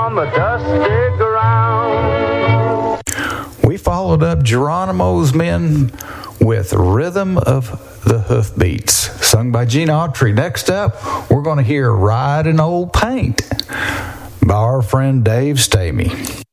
from a dusty ground. We followed up Geronimo's Men with Rhythm of the Hoofbeats, sung by Gene Autry. Next up, we're going to hear Riding Old Paint by our friend Dave Stamey.